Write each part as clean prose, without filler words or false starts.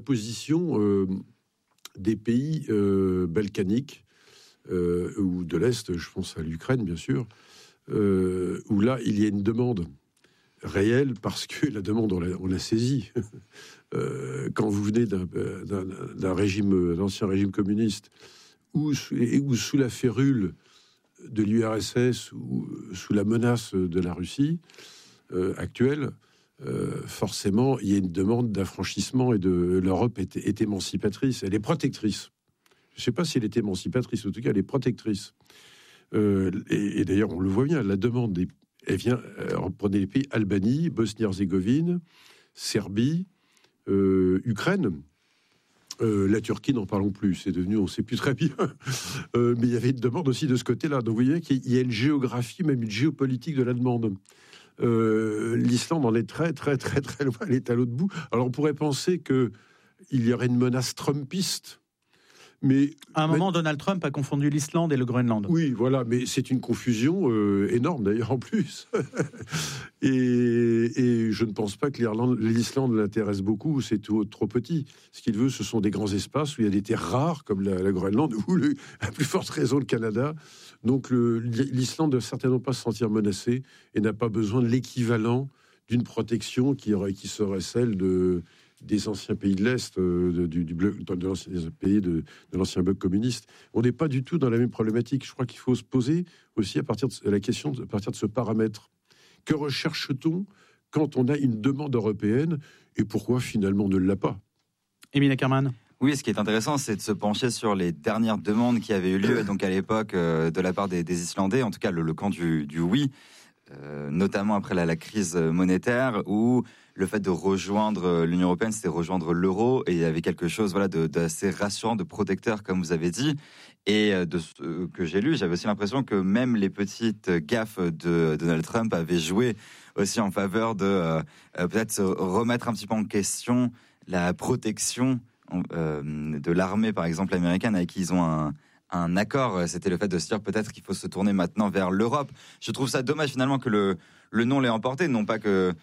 Position des pays balkaniques ou de l'Est, je pense à l'Ukraine bien sûr, où là il y a une demande réelle parce que la demande on l'a saisie. Quand vous venez d'un régime, d'un ancien régime communiste, ou sous la férule de l'URSS ou sous la menace de la Russie actuelle, forcément, il y a une demande d'affranchissement et l'Europe est émancipatrice. Elle est protectrice. Je ne sais pas si elle est émancipatrice, en tout cas, elle est protectrice. Et d'ailleurs, on le voit bien, la demande, elle vient, prenez les pays, Albanie, Bosnie-Herzégovine, Serbie, Ukraine. La Turquie, n'en parlons plus, c'est devenu, on ne sait plus très bien. Mais il y avait une demande aussi de ce côté-là. Donc vous voyez qu'il y a une géographie, même une géopolitique de la demande. L'Islande en est très, très, très, très loin. Elle est à l'autre bout. Alors, on pourrait penser qu'il y aurait une menace trumpiste. Mais à un moment, Donald Trump a confondu l'Islande et le Groenland. Oui, voilà, mais c'est une confusion énorme, d'ailleurs, en plus. et je ne pense pas que l'Islande l'intéresse beaucoup, c'est trop petit. Ce qu'il veut, ce sont des grands espaces où il y a des terres rares, comme la Groenland, ou à plus forte raison le Canada. Donc l'Islande ne doit certainement pas se sentir menacée et n'a pas besoin de l'équivalent d'une protection qui serait celle des anciens pays de l'Est, de l'ancien bloc communiste. On n'est pas du tout dans la même problématique. Je crois qu'il faut se poser aussi à partir de ce paramètre. Que recherche-t-on quand on a une demande européenne et pourquoi finalement on ne l'a pas? Émile Ackermann. Oui, ce qui est intéressant, c'est de se pencher sur les dernières demandes qui avaient eu lieu donc à l'époque de la part des Islandais, en tout cas le camp du oui, notamment après la crise monétaire, où le fait de rejoindre l'Union européenne, c'était rejoindre l'euro, et il y avait quelque chose d'assez rassurant, de protecteur, comme vous avez dit. Et de ce que j'ai lu, j'avais aussi l'impression que même les petites gaffes de Donald Trump avaient joué aussi en faveur de peut-être se remettre un petit peu en question la protection de l'armée, par exemple, américaine, avec qui ils ont un accord. C'était le fait de se dire peut-être qu'il faut se tourner maintenant vers l'Europe. Je trouve ça dommage finalement que le nom l'ait emporté, non pas que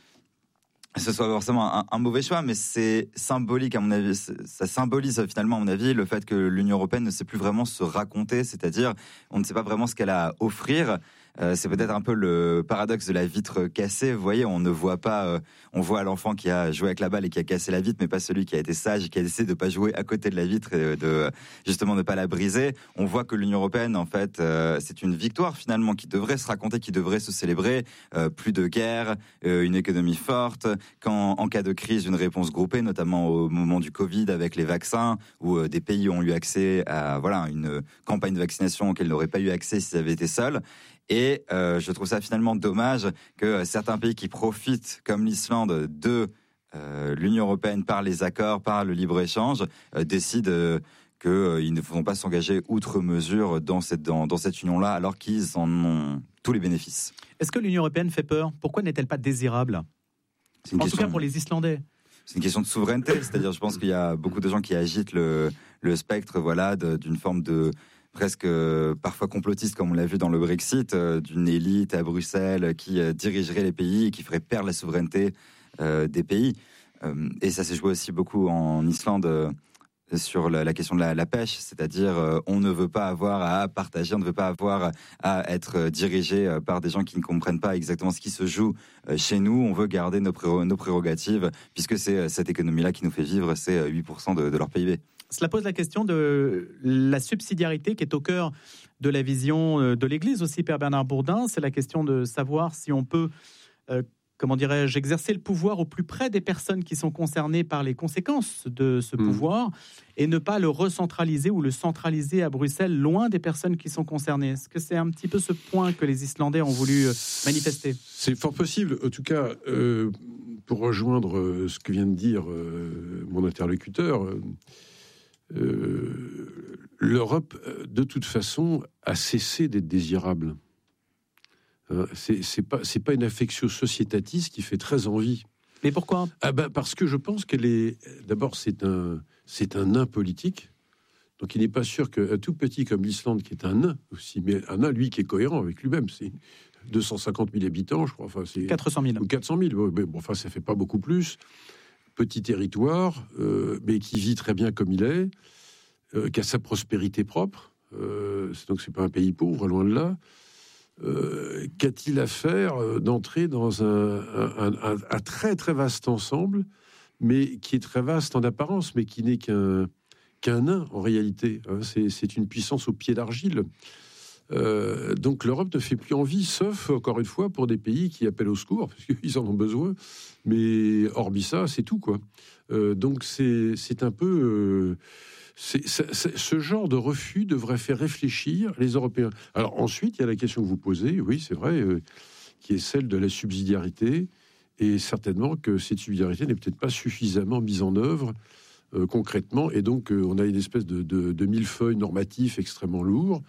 ce soit forcément un mauvais choix, mais c'est symbolique à mon avis. Ça symbolise finalement à mon avis le fait que l'Union européenne ne sait plus vraiment se raconter, c'est-à-dire on ne sait pas vraiment ce qu'elle a à offrir. C'est peut-être un peu le paradoxe de la vitre cassée. Vous voyez, on ne voit pas, on voit l'enfant qui a joué avec la balle et qui a cassé la vitre, mais pas celui qui a été sage et qui a décidé de pas jouer à côté de la vitre et de justement ne pas la briser. On voit que l'Union européenne, en fait, c'est une victoire finalement qui devrait se raconter, qui devrait se célébrer. Plus de guerre, une économie forte, en cas de crise, une réponse groupée, notamment au moment du Covid avec les vaccins, où des pays ont eu accès à une campagne de vaccination auquel ils n'auraient pas eu accès s'ils avaient été seuls. Et je trouve ça finalement dommage que certains pays qui profitent, comme l'Islande, de l'Union européenne par les accords, par le libre-échange, décident qu'ils ne vont pas s'engager outre mesure dans cette union-là, alors qu'ils en ont tous les bénéfices. Est-ce que l'Union européenne fait peur ? Pourquoi n'est-elle pas désirable ? En tout cas pour les Islandais. C'est une question de souveraineté, c'est-à-dire je pense qu'il y a beaucoup de gens qui agitent le spectre d'une forme de presque parfois complotiste, comme on l'a vu dans le Brexit, d'une élite à Bruxelles qui dirigerait les pays et qui ferait perdre la souveraineté des pays. Et ça s'est joué aussi beaucoup en Islande sur la question de la pêche, c'est-à-dire on ne veut pas avoir à partager, on ne veut pas avoir à être dirigé par des gens qui ne comprennent pas exactement ce qui se joue chez nous. On veut garder nos prérogatives, puisque c'est cette économie-là qui nous fait vivre, c'est 8% de leur PIB. Cela pose la question de la subsidiarité qui est au cœur de la vision de l'Église aussi, Père Bernard Bourdin. C'est la question de savoir si on peut, exercer le pouvoir au plus près des personnes qui sont concernées par les conséquences de ce pouvoir et ne pas le recentraliser ou le centraliser à Bruxelles, loin des personnes qui sont concernées. Est-ce que c'est un petit peu ce point que les Islandais ont voulu manifester ? C'est fort possible. En tout cas, pour rejoindre ce que vient de dire mon interlocuteur, l'Europe, de toute façon, a cessé d'être désirable. C'est pas une affectio societatis qui fait très envie. Mais pourquoi ? Parce que je pense qu'elle est... D'abord, c'est un nain politique. Donc, il n'est pas sûr qu'un tout petit comme l'Islande, qui est un nain aussi, mais un nain, lui, qui est cohérent avec lui-même, c'est 250 000 habitants, je crois. Enfin, c'est 400 000. Ou 400 000, mais bon, enfin, ça fait pas beaucoup plus. petit territoire, mais qui vit très bien comme il est, qui a sa prospérité propre. Donc c'est pas un pays pauvre, loin de là. Qu'a-t-il à faire d'entrer dans un très très vaste ensemble, mais qui est très vaste en apparence, mais qui n'est qu'un nain en réalité. C'est une puissance au pied d'argile. Donc l'Europe ne fait plus envie, sauf encore une fois pour des pays qui appellent au secours, parce qu'ils en ont besoin. Mais hormis ça, c'est tout, quoi. Donc c'est un peu... ce genre de refus devrait faire réfléchir les Européens. Alors ensuite, il y a la question que vous posez, oui, c'est vrai, qui est celle de la subsidiarité, et certainement que cette subsidiarité n'est peut-être pas suffisamment mise en œuvre concrètement, et donc on a une espèce de millefeuille normatif extrêmement lourd,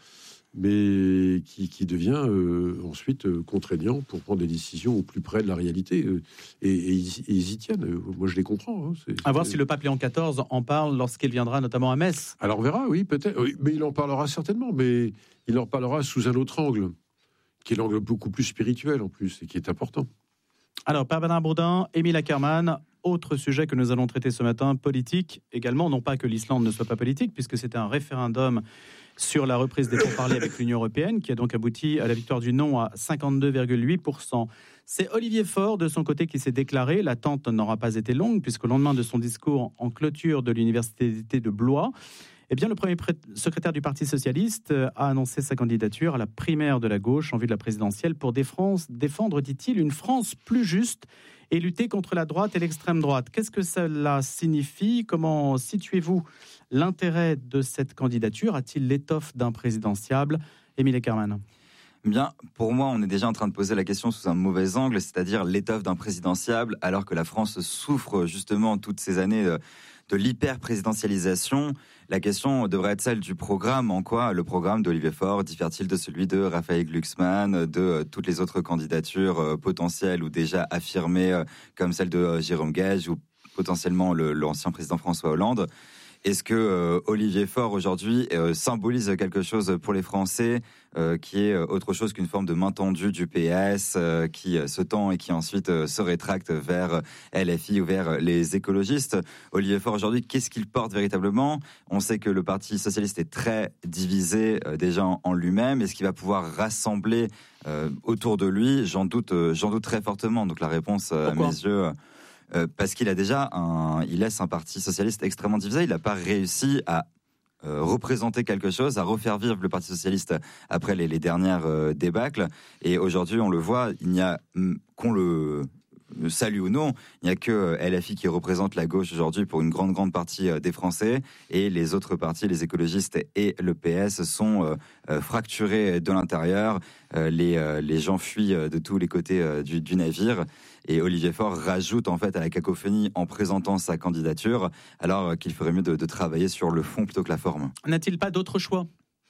mais qui devient ensuite contraignant pour prendre des décisions au plus près de la réalité. Et ils y tiennent. Moi, je les comprends. À voir si le pape Léon XIV en parle lorsqu'il viendra notamment à Metz. Alors, on verra, oui, peut-être. Oui, mais il en parlera certainement, mais il en parlera sous un autre angle, qui est l'angle beaucoup plus spirituel, en plus, et qui est important. Alors, Père Bernard Bourdin, Émile Ackermann, autre sujet que nous allons traiter ce matin, politique également. Non pas que l'Islande ne soit pas politique, puisque c'était un référendum sur la reprise des pourparlers avec l'Union européenne, qui a donc abouti à la victoire du non à 52,8%. C'est Olivier Faure, de son côté, qui s'est déclaré. L'attente n'aura pas été longue, puisqu'au lendemain de son discours en clôture de l'université d'été de Blois, eh bien, le premier secrétaire du Parti socialiste a annoncé sa candidature à la primaire de la gauche en vue de la présidentielle pour défendre, dit-il, une France plus juste et lutter contre la droite et l'extrême droite. Qu'est-ce que cela signifie ? Comment situez-vous l'intérêt de cette candidature ? A-t-il l'étoffe d'un présidentiable ? Émile Ackermann. Bien, pour moi, on est déjà en train de poser la question sous un mauvais angle, c'est-à-dire l'étoffe d'un présidentiable, alors que la France souffre justement toutes ces années de l'hyper-présidentialisation. La question devrait être celle du programme. En quoi le programme d'Olivier Faure diffère-t-il de celui de Raphaël Glucksmann, de toutes les autres candidatures potentielles ou déjà affirmées, comme celle de Jérôme Gage ou potentiellement l'ancien président François Hollande? Est-ce que Olivier Faure aujourd'hui symbolise quelque chose pour les Français qui est autre chose qu'une forme de main tendue du PS qui se tend et qui ensuite se rétracte vers LFI ou vers les écologistes? Olivier Faure aujourd'hui, qu'est-ce qu'il porte véritablement? On sait que le Parti socialiste est très divisé déjà en lui-même. Est-ce qu'il va pouvoir rassembler autour de lui? J'en doute très fortement. Donc la réponse à mes yeux... parce qu'il a il laisse un parti socialiste extrêmement divisé. Il n'a pas réussi à représenter quelque chose, à refaire vivre le Parti socialiste après les dernières débâcles. Et aujourd'hui, on le voit, il n'y a, qu'on le salue ou non, il n'y a que LFI qui représente la gauche aujourd'hui pour une grande partie des Français, et les autres partis, les écologistes et le PS, sont fracturés de l'intérieur. Les gens fuient de tous les côtés du navire. Et Olivier Faure rajoute en fait à la cacophonie en présentant sa candidature, alors qu'il ferait mieux de travailler sur le fond plutôt que la forme. N'a-t-il pas d'autre choix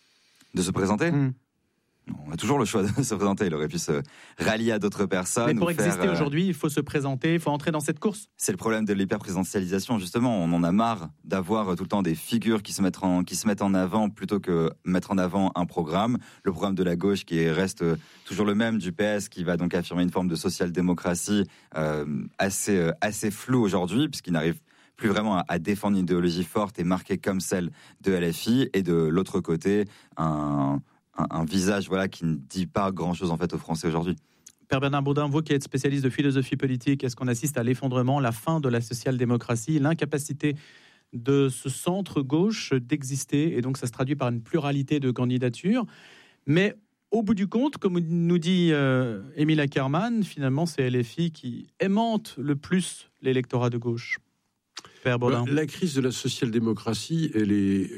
de se présenter? On a toujours le choix de se présenter. Il aurait pu se rallier à d'autres personnes. Mais pour exister aujourd'hui, il faut se présenter, il faut entrer dans cette course. C'est le problème de l'hyper-présidentialisation, justement. On en a marre d'avoir tout le temps des figures qui se mettent en avant plutôt que mettre en avant un programme. Le programme de la gauche qui reste toujours le même, du PS, qui va donc affirmer une forme de social-démocratie assez floue aujourd'hui, puisqu'il n'arrive plus vraiment à défendre une idéologie forte et marquée comme celle de LFI. Et de l'autre côté, un visage qui ne dit pas grand-chose en fait aux Français aujourd'hui. Père Bernard Bourdin, vous qui êtes spécialiste de philosophie politique, est-ce qu'on assiste à l'effondrement, la fin de la social-démocratie, l'incapacité de ce centre-gauche d'exister, et donc ça se traduit par une pluralité de candidatures, mais au bout du compte, comme nous dit Émile Ackermann, finalement c'est LFI qui aimante le plus l'électorat de gauche. Père Bourdin. La crise de la social-démocratie, elle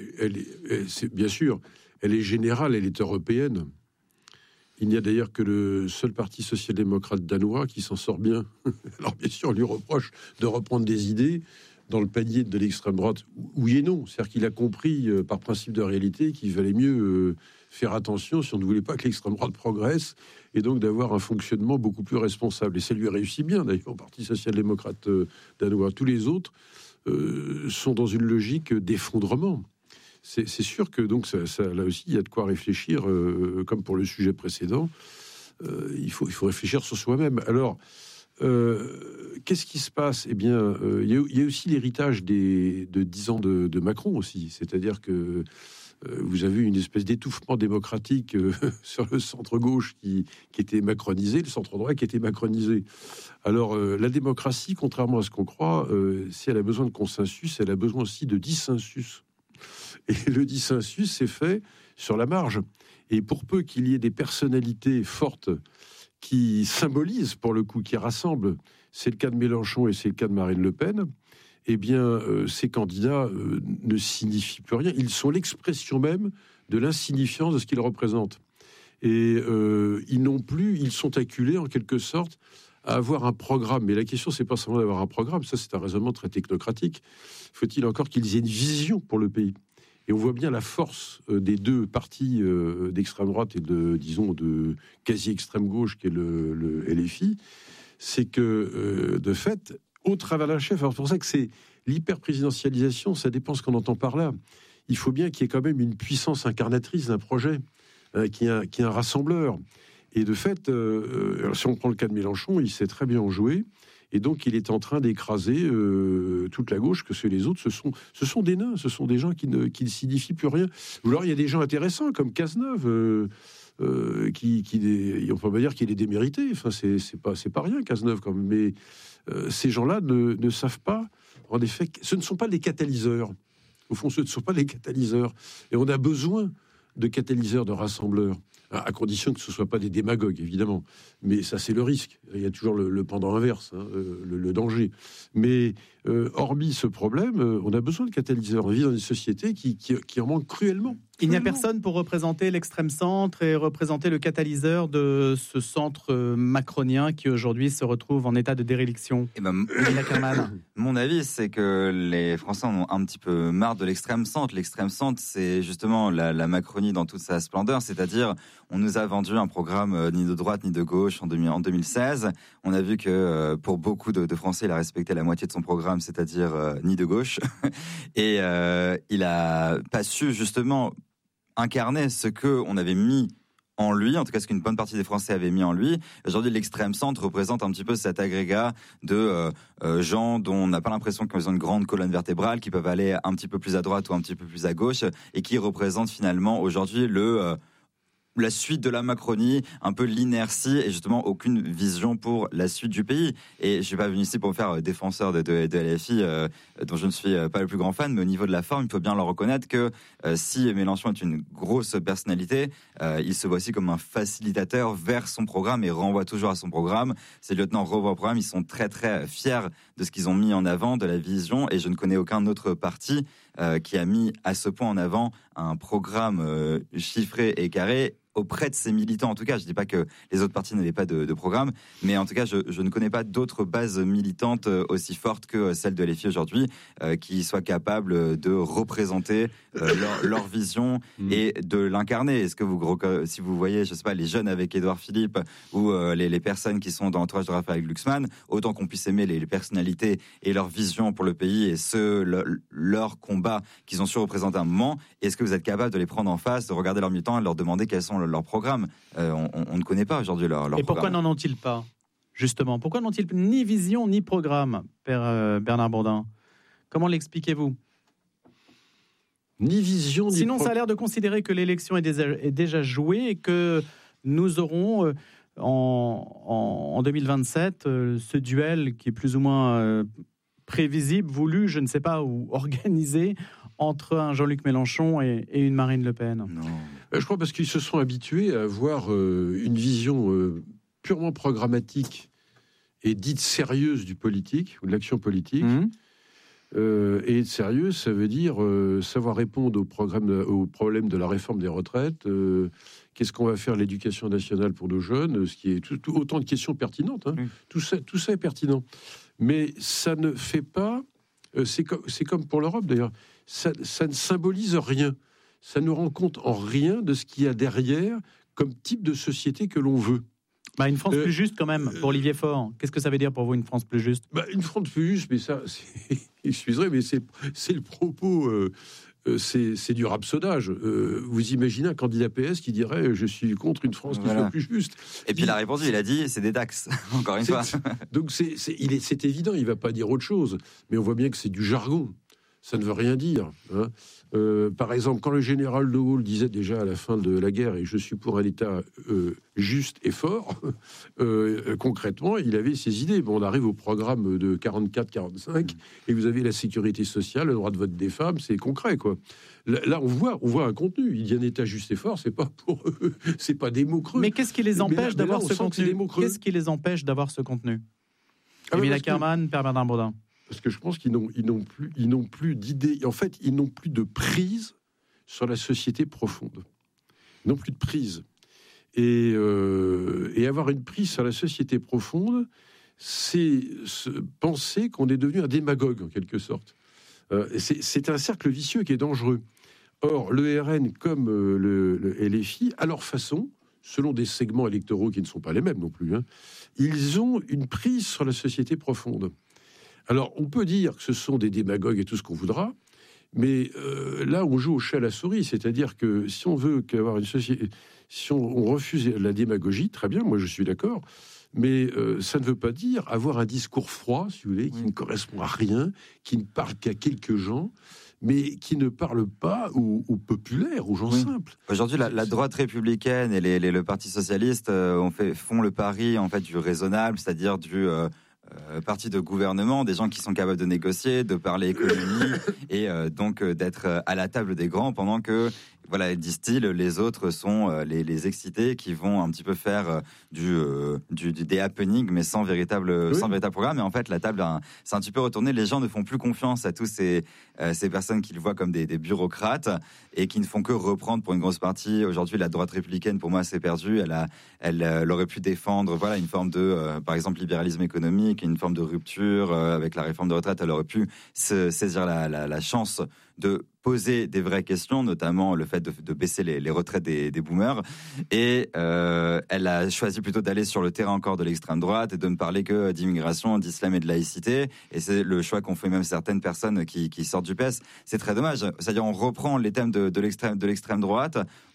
est bien sûr, elle est générale, elle est européenne. Il n'y a d'ailleurs que le seul parti social-démocrate danois qui s'en sort bien. Alors bien sûr, on lui reproche de reprendre des idées dans le panier de l'extrême droite. Oui et non. C'est-à-dire qu'il a compris, par principe de réalité, qu'il valait mieux faire attention si on ne voulait pas que l'extrême droite progresse, et donc d'avoir un fonctionnement beaucoup plus responsable. Et ça lui réussit bien, d'ailleurs, au Parti social-démocrate danois. Tous les autres sont dans une logique d'effondrement. C'est sûr que donc ça, là aussi, il y a de quoi réfléchir, comme pour le sujet précédent. Il faut réfléchir sur soi-même. Alors, Qu'est-ce qui se passe ? Eh bien, il y a aussi l'héritage de 10 ans de Macron aussi. C'est-à-dire que vous avez une espèce d'étouffement démocratique sur le centre-gauche qui était macronisé, le centre-droit qui était macronisé. Alors, la démocratie, contrairement à ce qu'on croit, si elle a besoin de consensus, elle a besoin aussi de dissensus. Et le dissensus, c'est fait sur la marge. Et pour peu qu'il y ait des personnalités fortes qui symbolisent, pour le coup, qui rassemblent, c'est le cas de Mélenchon et c'est le cas de Marine Le Pen, eh bien, ces candidats ne signifient plus rien. Ils sont l'expression même de l'insignifiance de ce qu'ils représentent. Et ils sont acculés, en quelque sorte, à avoir un programme. Mais la question, c'est pas seulement d'avoir un programme, ça c'est un raisonnement très technocratique. Faut-il encore qu'ils aient une vision pour le pays ? Et on voit bien la force des deux partis d'extrême droite et de quasi-extrême gauche, qui est le LFI, c'est que, de fait, au travers d'un chef, alors c'est pour ça que c'est l'hyper-présidentialisation, ça dépend ce qu'on entend par là. Il faut bien qu'il y ait quand même une puissance incarnatrice d'un projet, qui est un rassembleur. Et de fait, si on prend le cas de Mélenchon, il sait très bien en jouer. Et donc, il est en train d'écraser toute la gauche, que les autres, ce sont des nains, ce sont des gens qui ne signifient plus rien. Ou alors, il y a des gens intéressants, comme Cazeneuve, on peut pas dire qu'il est démérité. Enfin, c'est pas rien, Cazeneuve, quand même. Mais ces gens-là ne savent pas, en effet, ce ne sont pas les catalyseurs. Au fond, ce ne sont pas les catalyseurs. Et on a besoin de catalyseurs, de rassembleurs, à condition que ce ne soit pas des démagogues, évidemment. Mais ça, c'est le risque. Il y a toujours le pendant inverse, le danger. Mais hormis ce problème, on a besoin de catalyseurs. On vit dans une société qui en manque cruellement. Il n'y a personne pour représenter l'extrême centre et représenter le catalyseur de ce centre macronien qui aujourd'hui se retrouve en état de déréliction. Mon avis, c'est que les Français en ont un petit peu marre de l'extrême centre. L'extrême centre, c'est justement la Macronie dans toute sa splendeur, c'est-à-dire on nous a vendu un programme ni de droite ni de gauche en 2016. On a vu que pour beaucoup de Français, il a respecté la moitié de son programme, c'est-à-dire ni de gauche. Et il a pas su justement incarner ce qu'on avait mis en lui, en tout cas ce qu'une bonne partie des Français avaient mis en lui. Aujourd'hui, l'extrême centre représente un petit peu cet agrégat de gens dont on n'a pas l'impression qu'ils ont une grande colonne vertébrale, qui peuvent aller un petit peu plus à droite ou un petit peu plus à gauche, et qui représentent finalement aujourd'hui la suite de la Macronie, un peu l'inertie et justement aucune vision pour la suite du pays. Et je suis pas venu ici pour me faire défenseur de LFI, dont je ne suis pas le plus grand fan, mais au niveau de la forme, il faut bien leur reconnaître que si Mélenchon est une grosse personnalité, il se voit aussi comme un facilitateur vers son programme et renvoie toujours à son programme. Ces lieutenants renvoient au programme, ils sont très très fiers de ce qu'ils ont mis en avant, de la vision, et je ne connais aucun autre parti qui a mis à ce point en avant un programme chiffré et carré auprès de ses militants. En tout cas, je ne dis pas que les autres partis n'avaient pas de programme, mais en tout cas, je ne connais pas d'autres bases militantes aussi fortes que celle de LFI aujourd'hui, qui soient capables de représenter leur vision et de l'incarner. Est-ce que si vous voyez, je sais pas, les jeunes avec Édouard Philippe ou les personnes qui sont dans l'entourage de Raphaël Glucksmann, autant qu'on puisse aimer les personnalités et leur vision pour le pays et leur combat qu'ils ont su représenter à un moment, est-ce que vous êtes capable de les prendre en face, de regarder leurs militants et de leur demander quels sont leur programme? On ne connaît pas aujourd'hui leur programme. Et pourquoi n'en ont-ils pas, justement? Pourquoi n'ont-ils ni vision ni programme, Père Bernard Bourdin? Comment l'expliquez-vous? Ni vision, ni Sinon, ça a l'air de considérer que l'élection est déjà jouée et que nous aurons en 2027 ce duel qui est plus ou moins prévisible, voulu, je ne sais pas, ou organisé entre un Jean-Luc Mélenchon et une Marine Le Pen. Non. Je crois parce qu'ils se sont habitués à avoir une vision purement programmatique et dite sérieuse du politique, ou de l'action politique. Et être sérieux, ça veut dire savoir répondre au problème de la réforme des retraites, qu'est-ce qu'on va faire de l'éducation nationale pour nos jeunes, ce qui est autant de questions pertinentes. Tout ça est pertinent. Mais ça ne fait pas... c'est comme pour l'Europe, d'ailleurs. Ça ne symbolise rien. Ça ne rend compte en rien de ce qu'il y a derrière comme type de société que l'on veut. Une France plus juste, quand même, pour Olivier Faure. Qu'est-ce que ça veut dire pour vous, une France plus juste? Une France plus juste, mais ça, excusez, mais c'est le propos c'est du rhapesaudage. Vous imaginez un candidat PS qui dirait « je suis contre une France qui soit plus juste ». Et puis il a répondu, il a dit « c'est des taxes », encore une fois. Donc c'est évident, il ne va pas dire autre chose. Mais on voit bien que c'est du jargon. Ça ne veut rien dire. Hein. Par exemple, quand le général de Gaulle disait déjà à la fin de la guerre « et je suis pour un État juste et fort », concrètement, il avait ses idées. Bon, on arrive au programme de 44-45 et vous avez la sécurité sociale, le droit de vote des femmes, c'est concret, quoi. Là, on voit un contenu. Il dit un État juste et fort, c'est pas pour eux, c'est pas des mots creux. Mais qu'est-ce qui les empêche d'avoir ce contenu ? Qu'est-ce qui les empêche d'avoir ce contenu ? Émile Ackermann, Père Bernard Bourdin. Parce que je pense qu'ils n'ont plus d'idées. En fait, ils n'ont plus de prise sur la société profonde. Ils n'ont plus de prise. Et avoir une prise sur la société profonde, c'est penser qu'on est devenu un démagogue, en quelque sorte. C'est un cercle vicieux qui est dangereux. Or, le RN comme le LFI, à leur façon, selon des segments électoraux qui ne sont pas les mêmes non plus, hein, ils ont une prise sur la société profonde. Alors, on peut dire que ce sont des démagogues et tout ce qu'on voudra, mais là, on joue au chat à la souris. C'est-à-dire que si on veut avoir une société... Si on refuse la démagogie, très bien, moi je suis d'accord, mais ça ne veut pas dire avoir un discours froid, si vous voulez, qui ne correspond à rien, qui ne parle qu'à quelques gens, mais qui ne parle pas aux populaires, aux gens simples. Aujourd'hui, la droite républicaine et le Parti socialiste font le pari en fait, du raisonnable, c'est-à-dire du... parti de gouvernement, des gens qui sont capables de négocier, de parler économie et donc d'être à la table des grands pendant que, voilà, disent-ils, les autres sont les excités qui vont un petit peu faire des happenings mais sans véritable programme. Et en fait, la table, c'est un petit peu retourné. Les gens ne font plus confiance à tous ces personnes qu'ils voient comme des bureaucrates et qui ne font que reprendre pour une grosse partie. Aujourd'hui, la droite républicaine, pour moi, c'est perdu. Elle aurait pu défendre, voilà, une forme de, par exemple, libéralisme économique, une forme de rupture avec la réforme de retraite. Elle aurait pu saisir la chance de poser des vraies questions, notamment le fait de baisser les retraites des boomers. Et elle a choisi plutôt d'aller sur le terrain encore de l'extrême droite et de ne parler que d'immigration, d'islam et de laïcité. Et c'est le choix qu'ont fait même certaines personnes qui sortent du PS. C'est très dommage. C'est-à-dire, on reprend les thèmes de l'extrême droite,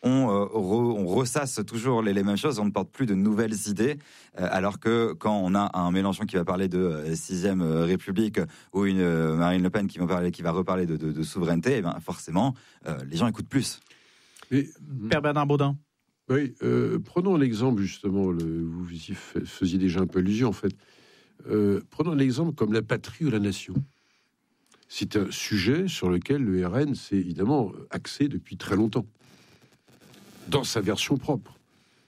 on ressasse toujours les mêmes choses, on ne porte plus de nouvelles idées, alors que quand on a un Mélenchon qui va parler de 6e République ou une Marine Le Pen qui va reparler de souveraineté, eh ben forcément, les gens écoutent plus. Mais, Père Bernard Baudin. Oui, prenons l'exemple, justement, vous y faisiez déjà un peu allusion, en fait. Prenons l'exemple comme la patrie ou la nation. C'est un sujet sur lequel le RN s'est évidemment axé depuis très longtemps, dans sa version propre.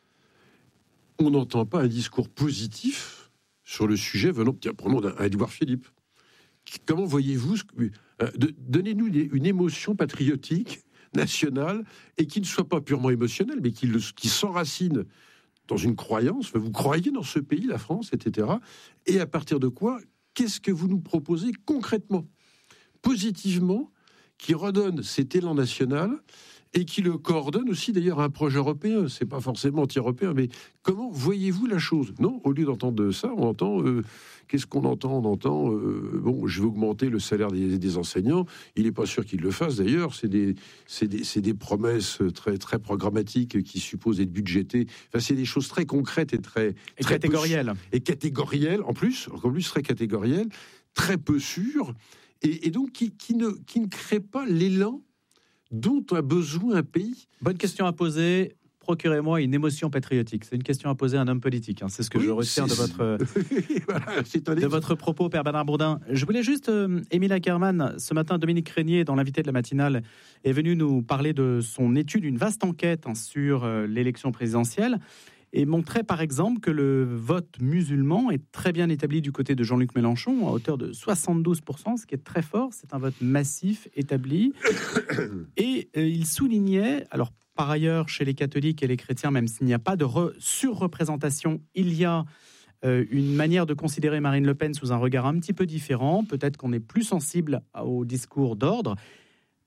On n'entend pas un discours positif sur le sujet venant, prenons un Édouard Philippe. Comment voyez-vous donnez-nous une émotion patriotique, nationale, et qui ne soit pas purement émotionnelle, mais qui s'enracine dans une croyance. Vous croyez dans ce pays, la France, etc. Et à partir de quoi, qu'est-ce que vous nous proposez concrètement, positivement, qui redonne cet élan national et qui le coordonne aussi d'ailleurs à un projet européen. C'est pas forcément anti-européen, mais comment voyez-vous la chose ? Non, au lieu d'entendre ça, on entend... qu'est-ce qu'on entend ? On entend, bon, je vais augmenter le salaire des enseignants. Il n'est pas sûr qu'ils le fassent d'ailleurs. C'est des promesses très, très programmatiques qui supposent être budgétées. Enfin, c'est des choses très concrètes et très catégorielles. Et catégorielles, en plus très catégorielles, très peu sûres, et donc qui ne créent pas l'élan dont a besoin un pays. Bonne question à poser. Procurez-moi une émotion patriotique. C'est une question à poser à un homme politique. Hein. C'est ce que je retiens de votre, de votre propos, Père Bernard Bourdin. Je voulais juste, Émile Ackermann, ce matin, Dominique Régnier, dans l'invité de la matinale, est venu nous parler de son étude, une vaste enquête sur l'élection présidentielle, et montrait par exemple que le vote musulman est très bien établi du côté de Jean-Luc Mélenchon, à hauteur de 72%, ce qui est très fort. C'est un vote massif établi. Et il soulignait, alors par ailleurs, chez les catholiques et les chrétiens, même s'il n'y a pas de surreprésentation, il y a une manière de considérer Marine Le Pen sous un regard un petit peu différent. Peut-être qu'on est plus sensible au discours d'ordre.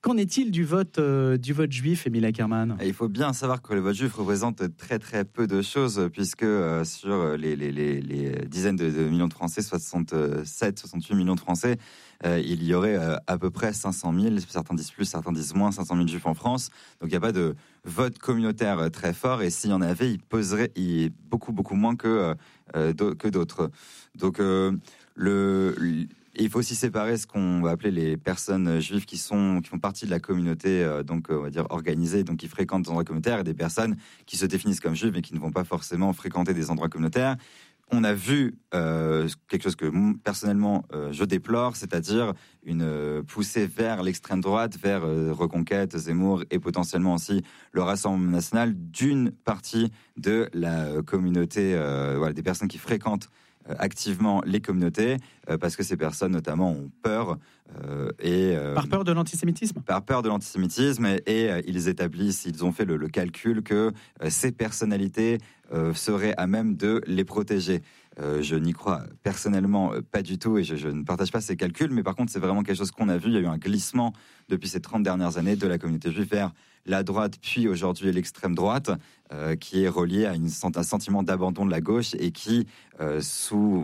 Qu'en est-il du vote juif, Émile Ackerman ? Il faut bien savoir que le vote juif représente très très peu de choses, puisque sur les dizaines de millions de Français, 67-68 millions de Français, il y aurait à peu près 500 000, certains disent plus, certains disent moins, 500 000 juifs en France. Donc il n'y a pas de vote communautaire très fort, et s'il y en avait, il peserait beaucoup beaucoup moins que d'autres. Donc il faut aussi séparer ce qu'on va appeler les personnes juives qui font partie de la communauté, donc on va dire organisée, donc qui fréquentent des endroits communautaires, et des personnes qui se définissent comme juives mais qui ne vont pas forcément fréquenter des endroits communautaires. On a vu quelque chose que personnellement je déplore, c'est-à-dire une poussée vers l'extrême droite, vers Reconquête, Zemmour et potentiellement aussi le Rassemblement national d'une partie de la communauté, des personnes qui fréquentent activement les communautés, parce que ces personnes notamment ont peur par peur de l'antisémitisme. Par peur de l'antisémitisme, et ils ont fait le calcul que ces personnalités seraient à même de les protéger. Je n'y crois personnellement pas du tout, et je ne partage pas ces calculs, mais par contre c'est vraiment quelque chose qu'on a vu. Il y a eu un glissement depuis ces 30 dernières années de la communauté juive vers la droite, puis aujourd'hui l'extrême droite, qui est relié à un sentiment d'abandon de la gauche, et qui, sous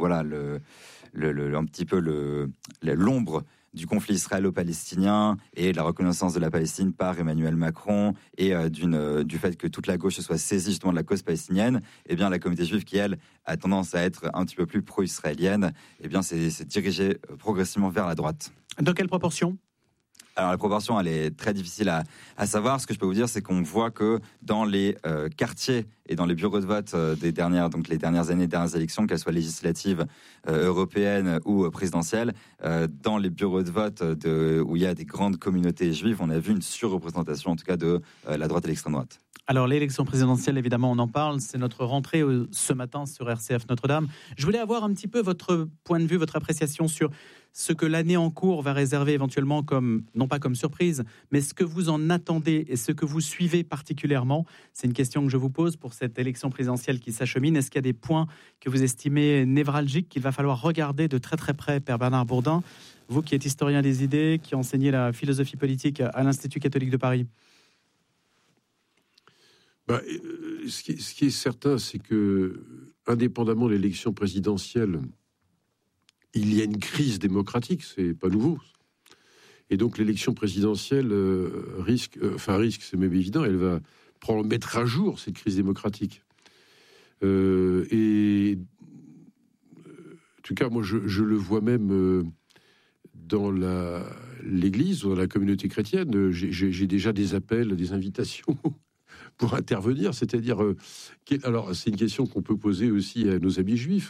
un petit peu l'ombre du conflit israélo-palestinien et la reconnaissance de la Palestine par Emmanuel Macron, et du fait que toute la gauche soit saisie justement de la cause palestinienne, eh bien la communauté juive, qui elle a tendance à être un petit peu plus pro-israélienne, eh bien c'est dirigé progressivement vers la droite. Dans quelle proportion ? Alors la proportion, elle est très difficile à savoir. Ce que je peux vous dire, c'est qu'on voit que dans les quartiers et dans les bureaux de vote les dernières années, des dernières élections, qu'elles soient législatives, européennes ou présidentielles, dans les bureaux de vote où il y a des grandes communautés juives, on a vu une surreprésentation en tout cas de la droite et l'extrême droite. Alors l'élection présidentielle, évidemment, on en parle, c'est notre rentrée ce matin sur RCF Notre-Dame. Je voulais avoir un petit peu votre point de vue, votre appréciation sur ce que l'année en cours va réserver éventuellement comme, non pas comme surprise, mais ce que vous en attendez et ce que vous suivez particulièrement. C'est une question que je vous pose pour cette élection présidentielle qui s'achemine. Est-ce qu'il y a des points que vous estimez névralgiques qu'il va falloir regarder de très très près, Père Bernard Bourdin, vous qui êtes historien des idées, qui enseignez la philosophie politique à l'Institut catholique de Paris? Ce qui est certain, c'est que, indépendamment de l'élection présidentielle, il y a une crise démocratique, c'est pas nouveau. Et donc l'élection présidentielle risque, c'est même évident, elle va mettre à jour cette crise démocratique. Et en tout cas, moi, je le vois même dans l'Église, dans la communauté chrétienne. J'ai déjà des appels, des invitations pour intervenir, c'est-à-dire, alors c'est une question qu'on peut poser aussi à nos amis juifs.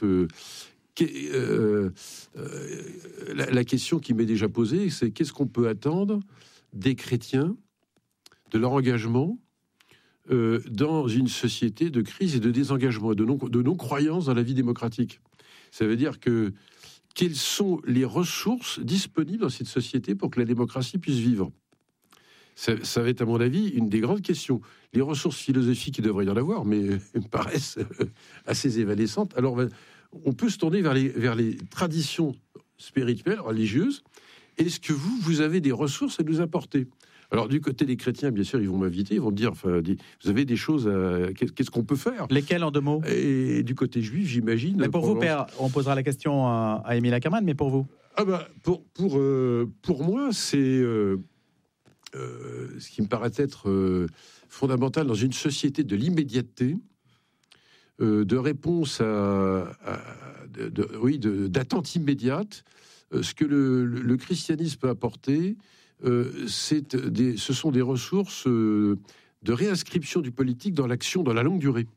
La question qui m'est déjà posée, c'est qu'est-ce qu'on peut attendre des chrétiens, de leur engagement dans une société de crise et de désengagement et de non-croyance dans la vie démocratique. Ça veut dire que quelles sont les ressources disponibles dans cette société pour que la démocratie puisse vivre ? Ça va être, à mon avis, une des grandes questions. Les ressources philosophiques, il devrait y en avoir, mais me paraissent assez évanescentes. Alors, on peut se tourner vers les traditions spirituelles, religieuses. Est-ce que vous avez des ressources à nous apporter ? Alors, du côté des chrétiens, bien sûr, ils vont m'inviter, ils vont me dire, vous avez des choses qu'est-ce qu'on peut faire ? Lesquelles, en 2 mots ? Et du côté juif, j'imagine... Mais pour vous, Père, on posera la question à Émile Ackerman, mais pour vous ? Pour moi, c'est... ce qui me paraît être fondamental dans une société de l'immédiateté, de réponse d'attente immédiate. Ce que le christianisme peut apporter, ce sont des ressources de réinscription du politique dans l'action, dans la longue durée.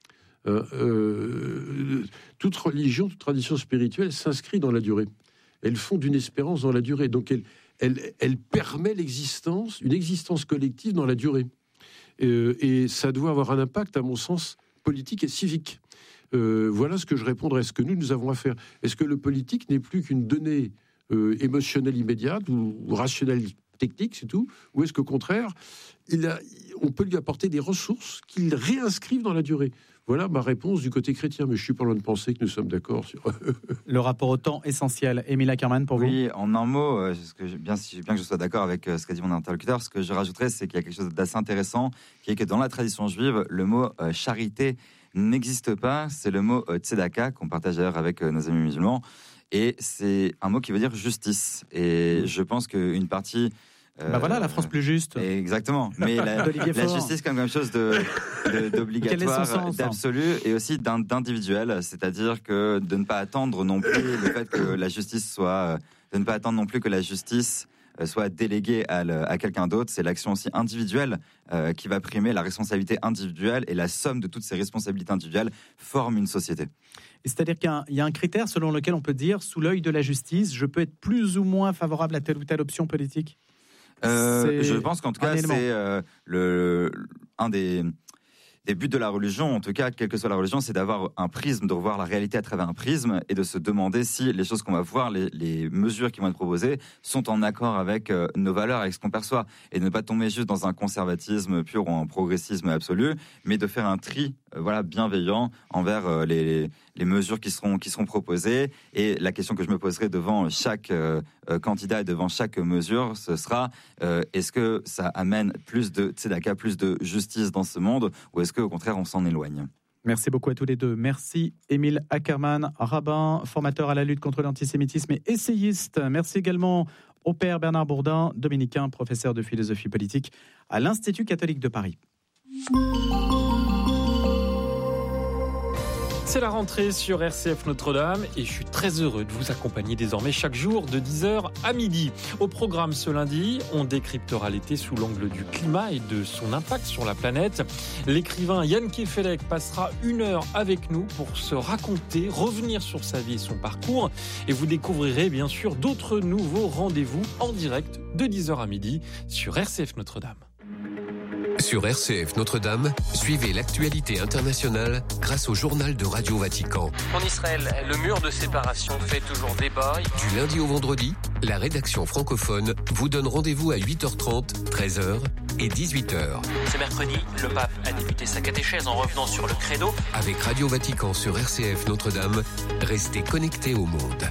Toute religion, toute tradition spirituelle s'inscrit dans la durée. Elles font d'une espérance dans la durée. Donc elle permet une existence collective dans la durée. Et ça doit avoir un impact, à mon sens, politique et civique. Voilà ce que je répondrais. Ce que nous avons à faire. Est-ce que le politique n'est plus qu'une donnée émotionnelle immédiate ou rationnelle technique, c'est tout ? Ou est-ce qu'au contraire, on peut lui apporter des ressources qu'il réinscrive dans la durée ? Voilà ma réponse du côté chrétien, mais je suis pas loin de penser que nous sommes d'accord sur... Le rapport au temps essentiel. Émile Ackerman, pour vous ? Oui, en un mot, bien que je sois d'accord avec ce qu'a dit mon interlocuteur, ce que je rajouterais, c'est qu'il y a quelque chose d'assez intéressant, qui est que dans la tradition juive, le mot charité n'existe pas. C'est le mot tzedaka, qu'on partage d'ailleurs avec nos amis musulmans. Et c'est un mot qui veut dire justice. Et je pense qu'une partie... voilà, la France plus juste. Exactement. Mais la justice comme quelque chose d'obligatoire, d'absolu et aussi d'individuel. C'est-à-dire que de ne pas attendre non plus le fait que la justice soit... de ne pas attendre non plus que la justice soit déléguée à quelqu'un d'autre. C'est l'action aussi individuelle qui va primer, la responsabilité individuelle, et la somme de toutes ces responsabilités individuelles forme une société. C'est-à-dire qu'il y a un critère selon lequel on peut dire, sous l'œil de la justice, je peux être plus ou moins favorable à telle ou telle option politique. Je pense qu'en tout cas, c'est un des buts de la religion, en tout cas, quelle que soit la religion, c'est d'avoir un prisme, de revoir la réalité à travers un prisme et de se demander si les choses qu'on va voir, les mesures qui vont être proposées, sont en accord avec nos valeurs, avec ce qu'on perçoit. Et de ne pas tomber juste dans un conservatisme pur ou un progressisme absolu, mais de faire un tri bienveillant envers les mesures qui seront proposées. Et la question que je me poserai devant chaque candidat et devant chaque mesure, ce sera est-ce que ça amène plus de tzedaka, plus de justice dans ce monde, ou est-ce qu'au contraire on s'en éloigne ? Merci beaucoup à tous les deux. Merci Émile Ackerman, rabbin, formateur à la lutte contre l'antisémitisme et essayiste. Merci également au père Bernard Bourdin, dominicain, professeur de philosophie politique à l'Institut catholique de Paris. C'est la rentrée sur RCF Notre-Dame et je suis très heureux de vous accompagner désormais chaque jour de 10h à midi. Au programme ce lundi, on décryptera l'été sous l'angle du climat et de son impact sur la planète. L'écrivain Jan Kefelec passera 1 heure avec nous pour se raconter, revenir sur sa vie et son parcours. Et vous découvrirez bien sûr d'autres nouveaux rendez-vous en direct de 10h à midi sur RCF Notre-Dame. Sur RCF Notre-Dame, suivez l'actualité internationale grâce au journal de Radio Vatican. En Israël, le mur de séparation fait toujours débat. Du lundi au vendredi, la rédaction francophone vous donne rendez-vous à 8h30, 13h et 18h. Ce mercredi, le pape a débuté sa catéchèse en revenant sur le credo. Avec Radio Vatican sur RCF Notre-Dame, restez connectés au monde.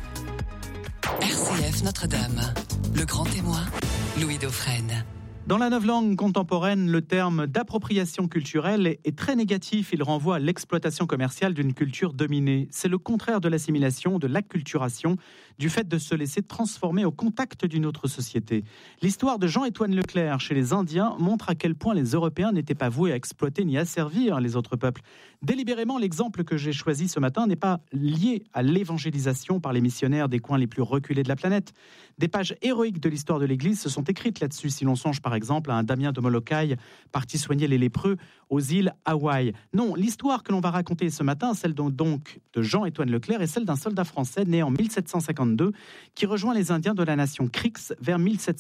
RCF Notre-Dame, le grand témoin, Louis Dauphren. Dans la novlangue contemporaine, le terme d'appropriation culturelle est très négatif. Il renvoie à l'exploitation commerciale d'une culture dominée. C'est le contraire de l'assimilation, de l'acculturation, du fait de se laisser transformer au contact d'une autre société. L'histoire de Jean-Étoine Leclerc chez les Indiens montre à quel point les Européens n'étaient pas voués à exploiter ni à servir les autres peuples. Délibérément, l'exemple que j'ai choisi ce matin n'est pas lié à l'évangélisation par les missionnaires des coins les plus reculés de la planète. Des pages héroïques de l'histoire de l'Église se sont écrites là-dessus, si l'on songe par exemple à un Damien de Molokai parti soigner les lépreux aux îles Hawaï. Non, l'histoire que l'on va raconter ce matin, celle donc de Jean-Étoine Leclerc, est celle d'un soldat français né en 1752 qui rejoint les Indiens de la nation Creeks vers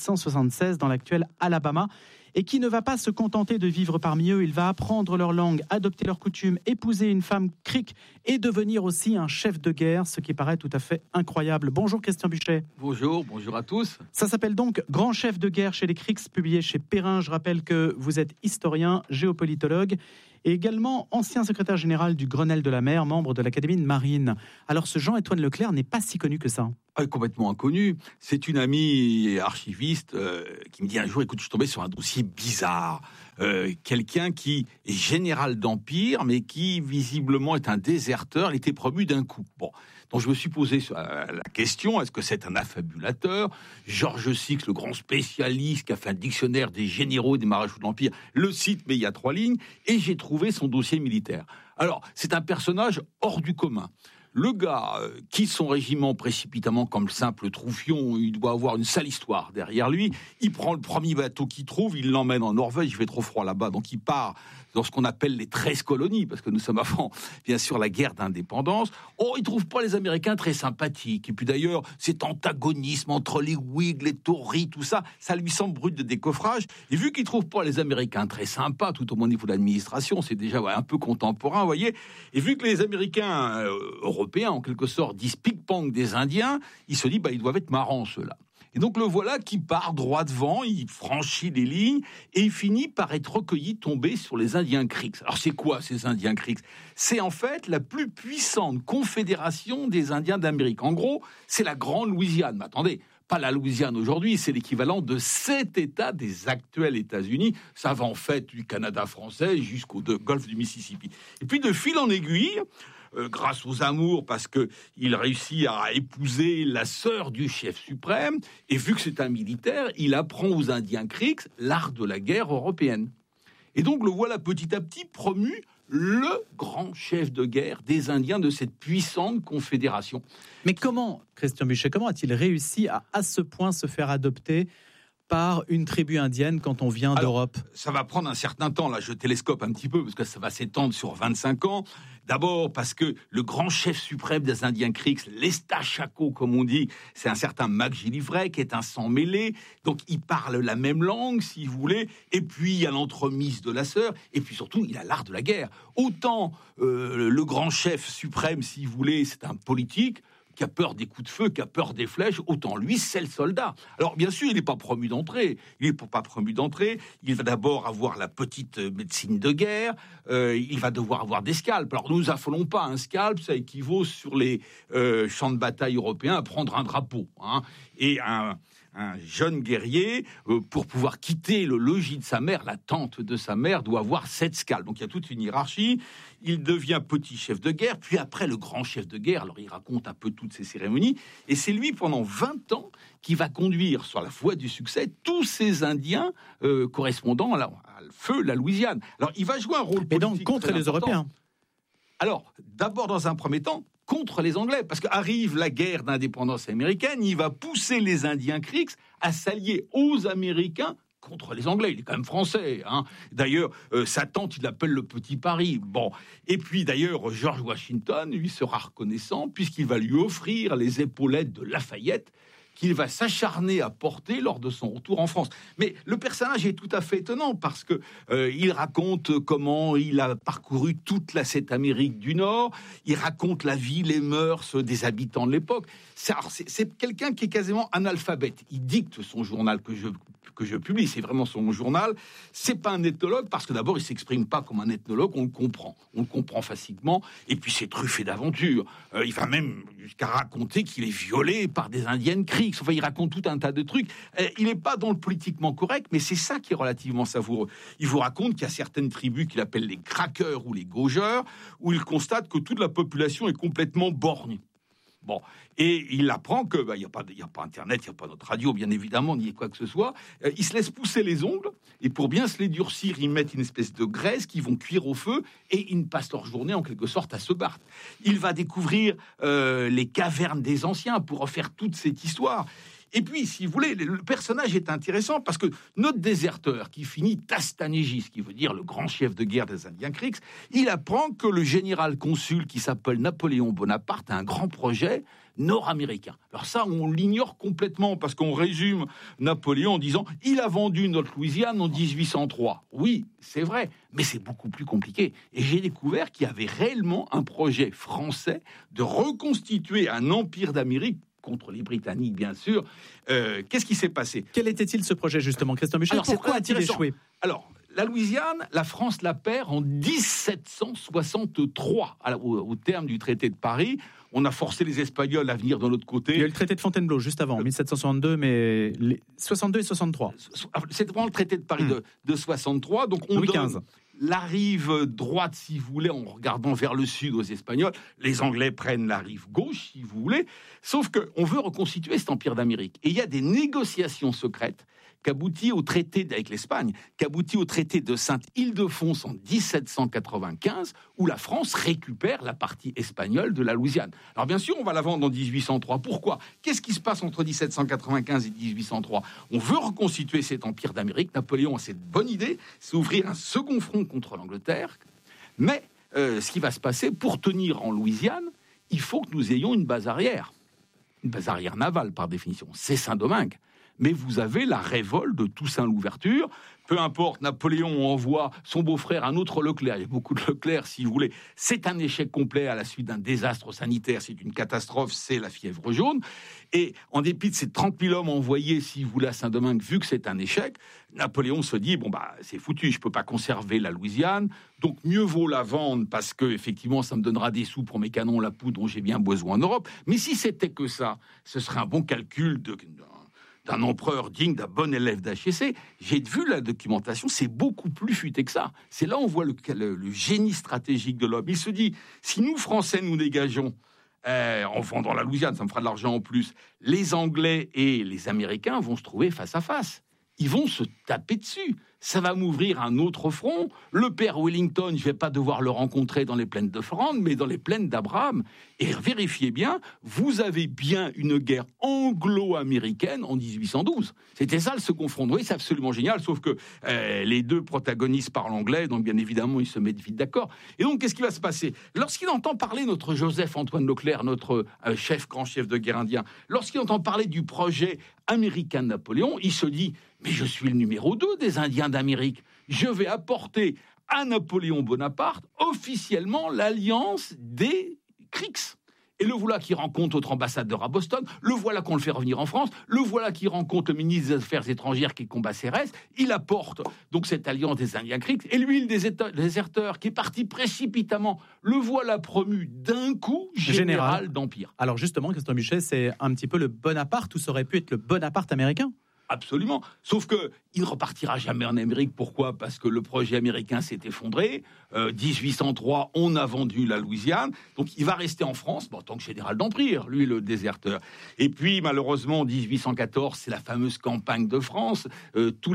1776 dans l'actuel Alabama et qui ne va pas se contenter de vivre parmi eux. Il va apprendre leur langue, adopter leurs coutumes, épouser une femme Creek et devenir aussi un chef de guerre, ce qui paraît tout à fait incroyable. Bonjour Christian Buchet. Bonjour à tous. Ça s'appelle donc Grand chef de guerre chez les Creeks, publié chez Perrin. Je rappelle que vous êtes historien, géopolitologue et également ancien secrétaire général du Grenelle de la mer, membre de l'Académie de Marine. Alors ce Jean-Étoine Leclerc n'est pas si connu que ça. Complètement inconnu. C'est une amie archiviste qui me dit un jour, écoute, je suis tombé sur un dossier bizarre. Quelqu'un qui est général d'Empire, mais qui visiblement est un déserteur. Il était promu d'un coup. Bon, donc je me suis posé la question, est-ce que c'est un affabulateur ? Georges Six, le grand spécialiste qui a fait un dictionnaire des généraux et des maréchaux de l'Empire, le cite, mais il y a 3 lignes, et j'ai trouvé son dossier militaire. Alors, c'est un personnage hors du commun. Le gars quitte son régiment précipitamment comme le simple troufion, il doit avoir une sale histoire derrière lui. Il prend le premier bateau qu'il trouve, il l'emmène en Norvège, il fait trop froid là-bas, donc il part dans ce qu'on appelle les 13 colonies, parce que nous sommes avant, bien sûr, la guerre d'indépendance. Oh, il trouve pas les Américains très sympathiques. Et puis d'ailleurs, cet antagonisme entre les Whigs, les Tories, tout ça, ça lui semble brut de décoffrage. Et vu qu'il trouve pas les Américains très sympas, tout au moins au niveau de l'administration, c'est déjà un peu contemporain, vous voyez. Et vu que les Américains européens, en quelque sorte, disent pic-pong des Indiens, il se dit, ils doivent être marrants, ceux-là. Et donc le voilà qui part droit devant, il franchit les lignes et il finit par être recueilli, tombé sur les Indiens Creeks. Alors c'est quoi ces Indiens Creeks ? C'est en fait la plus puissante confédération des Indiens d'Amérique. En gros, c'est la Grande Louisiane. Mais attendez, pas la Louisiane aujourd'hui, c'est l'équivalent de 7 États des actuels États-Unis. Ça va en fait du Canada français jusqu'au golfe du Mississippi. Et puis de fil en aiguille, grâce aux amours, parce qu'il réussit à épouser la sœur du chef suprême, et vu que c'est un militaire, il apprend aux Indiens Creeks l'art de la guerre européenne. Et donc le voilà petit à petit promu le grand chef de guerre des Indiens de cette puissante confédération. Mais comment, Christian Buchet, comment a-t-il réussi à ce point se faire adopter par une tribu indienne quand on vient d'Europe ? Ça va prendre un certain temps, là je télescope un petit peu, parce que ça va s'étendre sur 25 ans. D'abord parce que le grand chef suprême des Indiens Creeks, l'Estachaco comme on dit, c'est un certain McGillivray qui est un sang mêlé, donc il parle la même langue si vous voulez, et puis il y a l'entremise de la sœur, et puis surtout il a l'art de la guerre. Autant le grand chef suprême si vous voulez, c'est un politique, qui a peur des coups de feu, qui a peur des flèches, autant lui, c'est le soldat. Alors, bien sûr, il n'est pas promu d'entrée. Il va d'abord avoir la petite médecine de guerre, il va devoir avoir des scalps. Alors, nous affolons pas, un scalp, ça équivaut sur les champs de bataille européens à prendre un drapeau. Hein, et un jeune guerrier, pour pouvoir quitter le logis de sa mère, la tente de sa mère, doit avoir 7 scalps. Donc il y a toute une hiérarchie. Il devient petit chef de guerre, puis après le grand chef de guerre. Alors il raconte un peu toutes ces cérémonies. Et c'est lui, pendant 20 ans, qui va conduire sur la voie du succès tous ces Indiens correspondant à feu la Louisiane. Alors il va jouer un rôle politique. Et donc contre les Européens. Alors, d'abord, dans un premier temps, contre les Anglais, parce qu'arrive la guerre d'indépendance américaine, il va pousser les Indiens Creeks à s'allier aux Américains contre les Anglais. Il est quand même français. Hein. D'ailleurs, sa tante, il l'appelle le Petit Paris. Bon. Et puis, d'ailleurs, George Washington, lui, sera reconnaissant, puisqu'il va lui offrir les épaulettes de Lafayette, qu'il va s'acharner à porter lors de son retour en France. Mais le personnage est tout à fait étonnant parce que il raconte comment il a parcouru toute cette Amérique du Nord, il raconte la vie, les mœurs des habitants de l'époque. C'est quelqu'un qui est quasiment analphabète. Il dicte son journal que je publie, c'est vraiment son journal. C'est pas un ethnologue parce que d'abord il s'exprime pas comme un ethnologue, on le comprend facilement. Et puis c'est truffé d'aventures. Il va même jusqu'à raconter qu'il est violé par des Indiennes Creeks. Enfin, il raconte tout un tas de trucs. Il n'est pas dans le politiquement correct, mais c'est ça qui est relativement savoureux. Il vous raconte qu'il y a certaines tribus qu'il appelle les craqueurs ou les gaugeurs, où il constate que toute la population est complètement borgne. Bon, et il apprend que il y a pas Internet, il y a pas notre radio, bien évidemment, ni quoi que ce soit. Il se laisse pousser les ongles et pour bien se les durcir, ils mettent une espèce de graisse qu'ils vont cuire au feu et ils passent leur journée en quelque sorte à se battre. Il va découvrir les cavernes des anciens pour refaire toute cette histoire. Et puis, si vous voulez, le personnage est intéressant parce que notre déserteur, qui finit Tastanégis, qui veut dire le grand chef de guerre des Indiens Creeks, il apprend que le général consul qui s'appelle Napoléon Bonaparte a un grand projet nord-américain. Alors ça, on l'ignore complètement parce qu'on résume Napoléon en disant « il a vendu notre Louisiane en 1803 ». Oui, c'est vrai, mais c'est beaucoup plus compliqué. Et j'ai découvert qu'il y avait réellement un projet français de reconstituer un empire d'Amérique contre les Britanniques, bien sûr. Qu'est-ce qui s'est passé ? Quel était-il ce projet, justement, Christian Buchet ? Pourquoi a-t-il échoué ? Alors, la Louisiane, la France la perd en 1763, au terme du traité de Paris. On a forcé les Espagnols à venir de l'autre côté. Il y a eu le traité de Fontainebleau juste avant, 1762, mais 62 et 63. C'est vraiment le traité de Paris de 63. Donc on donne la rive droite, si vous voulez, en regardant vers le sud aux Espagnols. Les Anglais prennent la rive gauche, si vous voulez. Sauf qu'on veut reconstituer cet empire d'Amérique. Et il y a des négociations secrètes qu'aboutit au traité avec l'Espagne, qu'aboutit au traité de Sainte-Ildefonse en 1795, où la France récupère la partie espagnole de la Louisiane. Alors bien sûr, on va la vendre en 1803. Pourquoi ? Qu'est-ce qui se passe entre 1795 et 1803 ? On veut reconstituer cet empire d'Amérique. Napoléon a cette bonne idée, c'est ouvrir un second front contre l'Angleterre. Mais ce qui va se passer, pour tenir en Louisiane, il faut que nous ayons une base arrière. Une base arrière navale, par définition. C'est Saint-Domingue. mais vous avez la révolte de Toussaint Louverture. Peu importe, Napoléon envoie son beau-frère, un autre Leclerc. Il y a beaucoup de Leclerc, si vous voulez. C'est un échec complet à la suite d'un désastre sanitaire. C'est une catastrophe, c'est la fièvre jaune. Et en dépit de ces 30 000 hommes envoyés, si vous voulez, à Saint-Domingue, vu que c'est un échec, Napoléon se dit, c'est foutu, je ne peux pas conserver la Louisiane, donc mieux vaut la vendre parce que, effectivement, ça me donnera des sous pour mes canons, la poudre dont j'ai bien besoin en Europe. Mais si c'était que ça, ce serait un bon calcul d'un empereur digne, d'un bon élève d'HEC. J'ai vu la documentation, c'est beaucoup plus futé que ça. C'est là où on voit le génie stratégique de l'homme. Il se dit, si nous, Français, nous dégageons en vendant la Louisiane, ça me fera de l'argent en plus, les Anglais et les Américains vont se trouver face à face. Ils vont se taper dessus. Ça va m'ouvrir un autre front. Le père Wellington, je ne vais pas devoir le rencontrer dans les plaines de Flandre, mais dans les plaines d'Abraham. Et vérifiez bien, vous avez bien une guerre anglo-américaine en 1812. C'était ça le second front. Oui, c'est absolument génial, sauf que les deux protagonistes parlent anglais, donc bien évidemment, ils se mettent vite d'accord. Et donc, qu'est-ce qui va se passer ? Lorsqu'il entend parler notre Joseph-Antoine Leclerc, notre grand chef de guerre indien, lorsqu'il entend parler du projet américain de Napoléon, il se dit « Mais je suis le numéro 2 des Indiens d'Amérique. Je vais apporter à Napoléon Bonaparte officiellement l'alliance des Creeks. » Et le voilà qui rencontre notre ambassadeur à Boston, le voilà qu'on le fait revenir en France, le voilà qui rencontre le ministre des Affaires étrangères qui combat Cérès, il apporte donc cette alliance des Indiens Creeks, et lui, le déserteur qui est parti précipitamment, le voilà promu d'un coup général d'Empire. Alors justement, Christian Buchet, c'est un petit peu le Bonaparte, ou ça aurait pu être le Bonaparte américain ? Absolument. Sauf qu'il ne repartira jamais en Amérique. Pourquoi ? Parce que le projet américain s'est effondré. 1803, on a vendu la Louisiane. Donc, il va rester en France en tant que général d'Empire, lui, le déserteur. Et puis, malheureusement, en 1814, c'est la fameuse campagne de France. Tous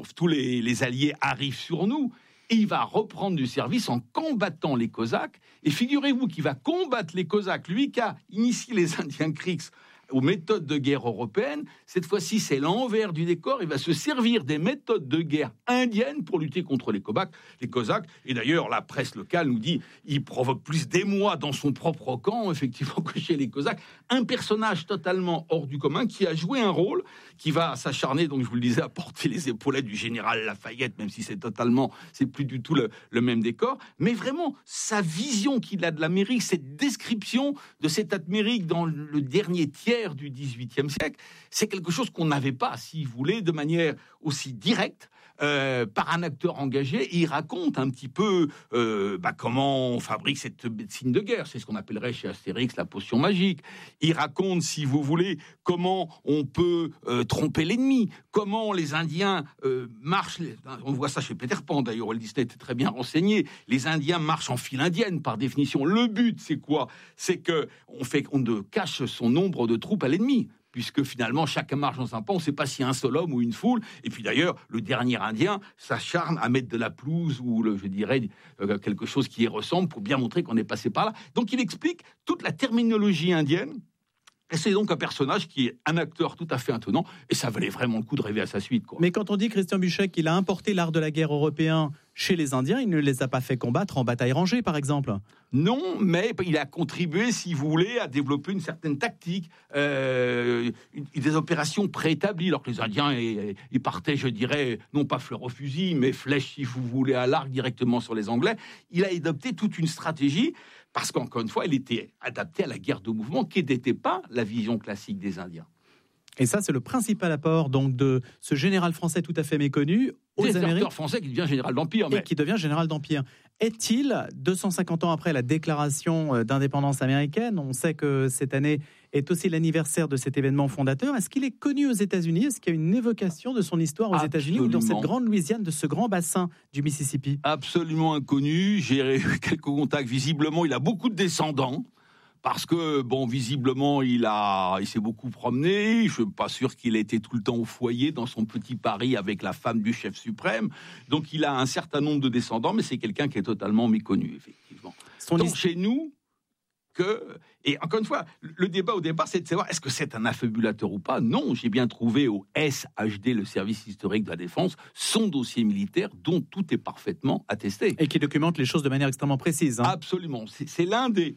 les alliés arrivent sur nous. Et il va reprendre du service en combattant les Cosaques. Et figurez-vous qu'il va combattre les Cosaques, lui qui a initié les Indiens Creeks aux méthodes de guerre européennes. Cette fois-ci, c'est l'envers du décor. Il va se servir des méthodes de guerre indiennes pour lutter contre les Cosaques. Et d'ailleurs, la presse locale nous dit il provoque plus d'émoi dans son propre camp, effectivement, que chez les Cosaques. Un personnage totalement hors du commun qui a joué un rôle, qui va s'acharner, donc je vous le disais, à porter les épaulettes du général Lafayette, même si c'est plus du tout le même décor. Mais vraiment, sa vision qu'il a de l'Amérique, cette description de cette Amérique dans le dernier tiers du XVIIIe siècle, c'est quelque chose qu'on n'avait pas, si vous voulez, de manière aussi directe, par un acteur engagé. Et il raconte un petit peu comment on fabrique cette médecine de guerre. C'est ce qu'on appellerait chez Astérix la potion magique. Il raconte, si vous voulez, comment on peut tromper l'ennemi, comment les Indiens marchent. On voit ça chez Peter Pan, d'ailleurs, Walt Disney était très bien renseigné. Les Indiens marchent en file indienne, par définition. Le but, c'est quoi ? C'est qu'on cache son nombre de troupes à l'ennemi, puisque finalement, chacun marche dans un pan, on ne sait pas s'il y a un seul homme ou une foule. Et puis d'ailleurs, le dernier Indien s'acharne à mettre de la pelouse ou, quelque chose qui y ressemble pour bien montrer qu'on est passé par là. Donc il explique toute la terminologie indienne. Et c'est donc un personnage qui est un acteur tout à fait étonnant, et ça valait vraiment le coup de rêver à sa suite, quoi. Mais quand on dit, Christian Buchet, qu'il a importé l'art de la guerre européen chez les Indiens, il ne les a pas fait combattre en bataille rangée, par exemple. Non, mais il a contribué, si vous voulez, à développer une certaine tactique, des opérations préétablies, alors que les Indiens, ils partaient, je dirais, non pas fleur au fusil, mais flèche, si vous voulez, à l'arc directement sur les Anglais. Il a adopté toute une stratégie, parce qu'encore une fois, elle était adaptée à la guerre de mouvement, qui n'était pas la vision classique des Indiens. Et ça, c'est le principal apport donc de ce général français tout à fait méconnu aux Amériques. Déserteur français qui devient général d'Empire. Et qui devient général d'Empire. Est-il, 250 ans après la déclaration d'indépendance américaine, on sait que cette année est aussi l'anniversaire de cet événement fondateur, est-ce qu'il est connu aux États-Unis ? Est-ce qu'il y a une évocation de son histoire aux États-Unis ou dans cette grande Louisiane, de ce grand bassin du Mississippi ? Absolument inconnu. J'ai eu quelques contacts. Visiblement, il a beaucoup de descendants. Parce que, visiblement, il s'est beaucoup promené. Je ne suis pas sûr qu'il ait été tout le temps au foyer dans son petit Paris avec la femme du chef suprême. Donc, il a un certain nombre de descendants, mais c'est quelqu'un qui est totalement méconnu, effectivement. Donc, chez nous, et encore une fois, le débat au départ, c'est de savoir est-ce que c'est un affabulateur ou pas. Non, j'ai bien trouvé au SHD, le service historique de la défense, son dossier militaire dont tout est parfaitement attesté. Et qui documente les choses de manière extrêmement précise. Absolument. C'est l'un des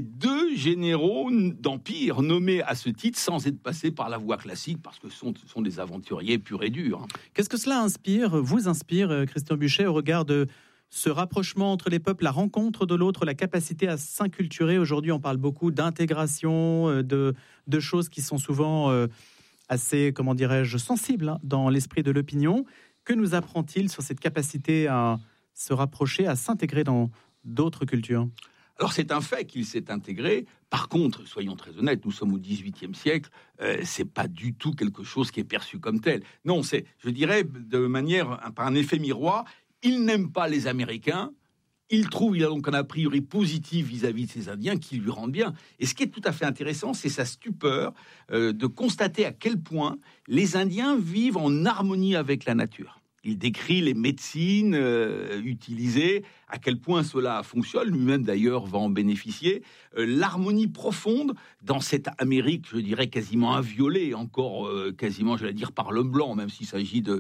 2 généraux d'Empire nommés à ce titre sans être passés par la voie classique, parce que ce sont des aventuriers purs et durs. Qu'est-ce que cela vous inspire, Christian Buchet, au regard de ce rapprochement entre les peuples, la rencontre de l'autre, la capacité à s'inculturer? Aujourd'hui, on parle beaucoup d'intégration, de choses qui sont souvent assez, comment dirais-je, sensibles dans l'esprit de l'opinion. Que nous apprend-il sur cette capacité à se rapprocher, à s'intégrer dans d'autres cultures? Alors c'est un fait qu'il s'est intégré. Par contre, soyons très honnêtes, nous sommes au XVIIIe siècle. C'est pas du tout quelque chose qui est perçu comme tel. Non, c'est, je dirais, par un effet miroir. Il n'aime pas les Américains. Il a donc un a priori positif vis-à-vis de ces Indiens qui lui rendent bien. Et ce qui est tout à fait intéressant, c'est sa stupeur de constater à quel point les Indiens vivent en harmonie avec la nature. Il décrit les médecines utilisées, à quel point cela fonctionne. Lui-même, d'ailleurs, va en bénéficier. L'harmonie profonde dans cette Amérique, je dirais, quasiment inviolée, encore quasiment, j'allais dire, par l'homme blanc, même s'il s'agit de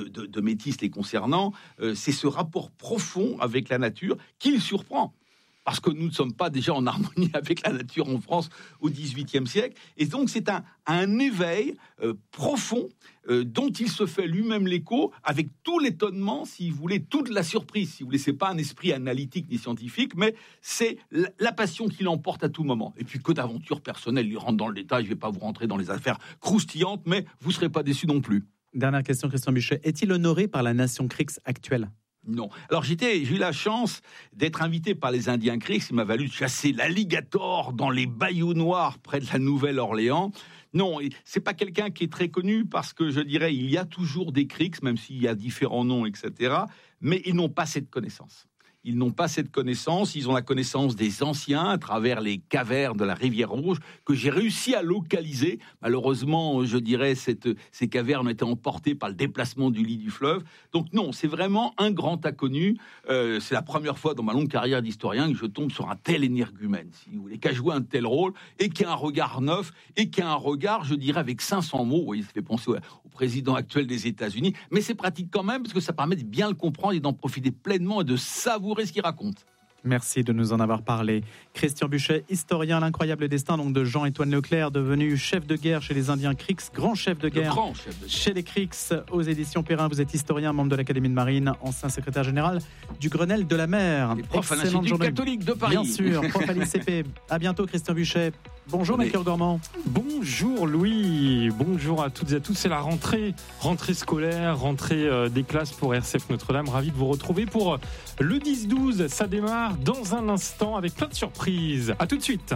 métis les concernant. C'est ce rapport profond avec la nature qui le surprend. Parce que nous ne sommes pas déjà en harmonie avec la nature en France au XVIIIe siècle. Et donc, c'est un éveil profond dont il se fait lui-même l'écho, avec tout l'étonnement, si vous voulez, toute la surprise. Si vous voulez, c'est pas un esprit analytique ni scientifique, mais c'est la passion qui l'emporte à tout moment. Et puis, que d'aventures personnelles, il rentre dans le détail. Je ne vais pas vous rentrer dans les affaires croustillantes, mais vous ne serez pas déçus non plus. Dernière question, Christian Buchet. Est-il honoré par la nation Creeks actuelle ? Non. Alors j'ai eu la chance d'être invité par les Indiens Creeks. Il m'a valu de chasser l'alligator dans les bayous noirs près de la Nouvelle-Orléans. Non, c'est pas quelqu'un qui est très connu parce que je dirais il y a toujours des Creeks, même s'il y a différents noms, etc. Mais ils n'ont pas cette connaissance. Ils n'ont pas cette connaissance, ils ont la connaissance des anciens à travers les cavernes de la Rivière Rouge que j'ai réussi à localiser. Malheureusement, je dirais, ces cavernes étaient emportées par le déplacement du lit du fleuve. Donc non, c'est vraiment un grand inconnu. C'est la première fois dans ma longue carrière d'historien que je tombe sur un tel énergumène, si vous voulez, qui a joué un tel rôle et qui a un regard neuf et qui a un regard, je dirais, avec 500 mots. Vous voyez, ça fait penser au président actuel des États-Unis. Mais c'est pratique quand même parce que ça permet de bien le comprendre et d'en profiter pleinement et de savourer ce qu'il raconte. Merci de nous en avoir parlé. Christian Buchet, historien, l'incroyable destin donc de Jean-Étoine Leclerc, devenu chef de guerre chez les Indiens Creeks, grand chef de guerre chez les Creeks aux éditions Perrin. Vous êtes historien, membre de l'Académie de Marine, ancien secrétaire général du Grenelle de la mer. Et prof à l'Institut catholique de Paris. Bien sûr, prof à l'ICP. À bientôt, Christian Buchet. Bonjour, Melchior Gormand. Bonjour, Louis. Bonjour à toutes et à tous. C'est la rentrée scolaire, rentrée des classes pour RCF Notre-Dame. Ravi de vous retrouver pour le 10-12. Ça démarre dans un instant avec plein de surprises. À tout de suite.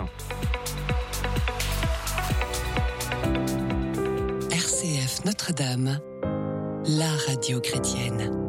RCF Notre-Dame, la radio chrétienne.